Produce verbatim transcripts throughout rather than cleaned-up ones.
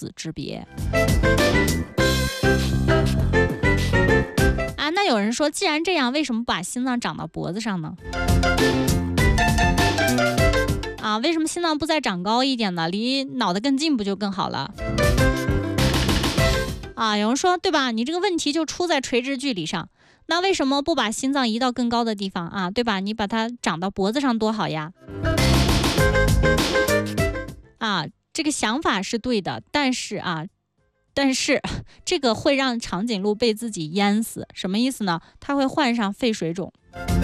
死之别。啊，那有人说，既然这样，为什么不把心脏长到脖子上呢？啊，为什么心脏不再长高一点呢？离脑袋更近不就更好了？啊，有人说，对吧？你这个问题就出在垂直距离上，那为什么不把心脏移到更高的地方啊？对吧？你把它长到脖子上多好呀！啊，这个想法是对的，但是啊，但是这个会让长颈鹿被自己淹死，什么意思呢？它会患上肺水肿。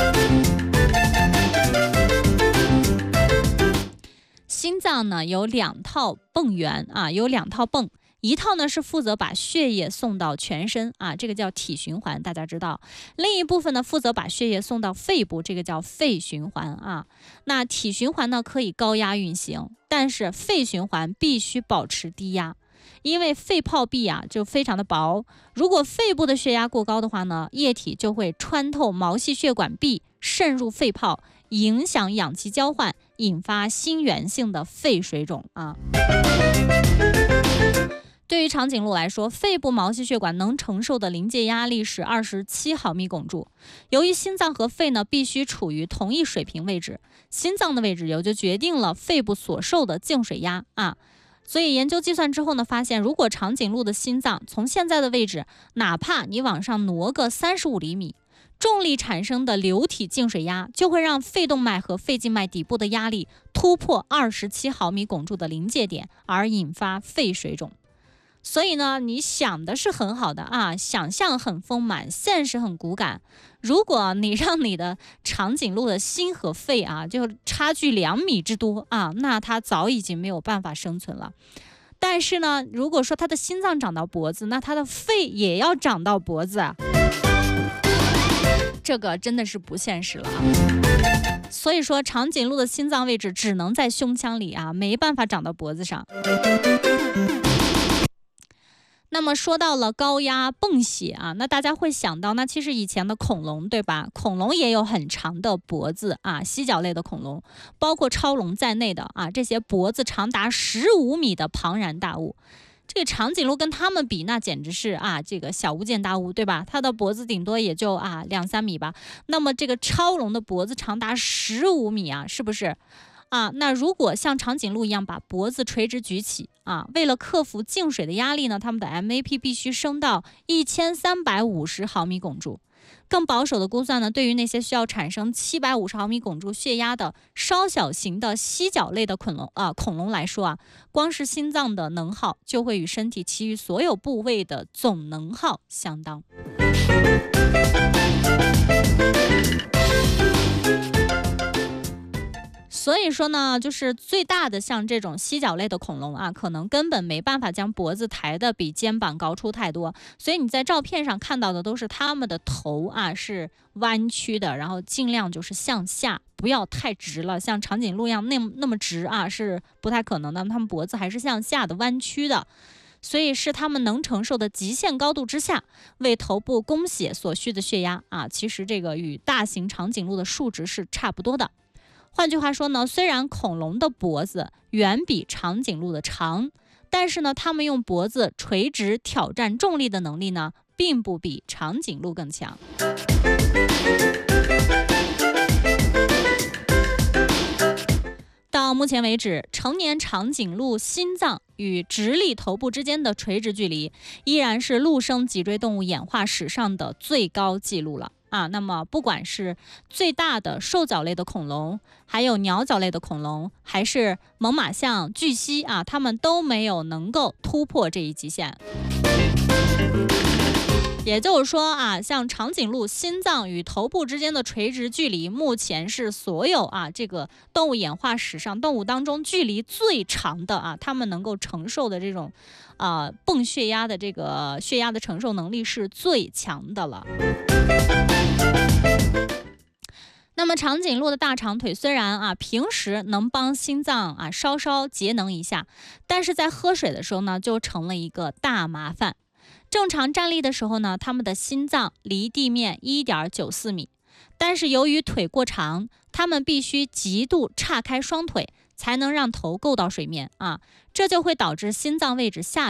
心脏呢有两套泵源啊，有两套泵。一套呢是负责把血液送到全身啊，这个叫体循环，大家知道。另一部分呢负责把血液送到肺部，这个叫肺循环啊。那体循环呢可以高压运行，但是肺循环必须保持低压，因为肺泡壁啊就非常的薄，如果肺部的血压过高的话呢，液体就会穿透毛细血管壁，渗入肺泡，影响氧气交换，引发心源性的肺水肿啊。对于长颈鹿来说，肺部毛细血管能承受的临界压力是二十七毫米汞柱。由于心脏和肺呢必须处于同一水平位置，心脏的位置也就决定了肺部所受的净水压啊。所以研究计算之后呢，发现如果长颈鹿的心脏从现在的位置，哪怕你往上挪个三十五厘米，重力产生的流体净水压就会让肺动脉和肺静脉底部的压力突破二十七毫米汞柱的临界点，而引发肺水肿。所以呢，你想的是很好的啊，想象很丰满，现实很骨感。如果你让你的长颈鹿的心和肺啊，就差距两米之多啊，那它早已经没有办法生存了。但是呢，如果说它的心脏长到脖子，那它的肺也要长到脖子啊，这个真的是不现实了啊。所以说，长颈鹿的心脏位置只能在胸腔里啊，没办法长到脖子上。那么说到了高压泵血啊，那大家会想到，那其实以前的恐龙对吧？恐龙也有很长的脖子啊，犀角类的恐龙，包括超龙在内的啊，这些脖子长达十五米的庞然大物。这个长颈鹿跟他们比，那简直是啊，这个小巫见大巫，对吧？它的脖子顶多也就啊两三米吧。那么这个超龙的脖子长达十五米啊，是不是？啊，那如果像长颈鹿一样把脖子垂直举起啊，为了克服净水的压力呢，它们的 M A P 必须升到一千三百五十毫米汞柱。更保守的估算呢，对于那些需要产生七百五十毫米汞柱血压的稍小型的犀角类的恐龙啊恐龙来说啊，光是心脏的能耗就会与身体其余所有部位的总能耗相当。所以说呢，就是最大的像这种犀角类的恐龙啊，可能根本没办法将脖子抬得比肩膀高出太多，所以你在照片上看到的都是它们的头啊是弯曲的，然后尽量就是向下，不要太直了，像长颈鹿一样那那么直啊是不太可能的，它们脖子还是向下的弯曲的。所以是它们能承受的极限高度之下，为头部供血所需的血压啊，其实这个与大型长颈鹿的数值是差不多的。换句话说呢，虽然恐龙的脖子远比长颈鹿的长，但是呢，它们用脖子垂直挑战重力的能力呢，并不比长颈鹿更强。到目前为止，成年长颈鹿心脏与直立头部之间的垂直距离，依然是陆生脊椎动物演化史上的最高纪录了。啊，那么不管是最大的兽脚类的恐龙，还有鸟脚类的恐龙，还是猛犸象、巨蜥啊，它们都没有能够突破这一极限。也就是说啊，像长颈鹿心脏与头部之间的垂直距离，目前是所有啊这个动物演化史上动物当中距离最长的啊，它们能够承受的这种啊泵血压的这个血压的承受能力是最强的了。那么长颈鹿的大长腿虽然啊平时能帮心脏啊稍稍节能一下，但是在喝水的时候呢，就成了一个大麻烦。正常站立的时候呢，它们的心脏离地面 一点九四米，但是由于腿过长，它们必须极度岔开双腿，才能让头够到水面啊，这就会导致心脏位置下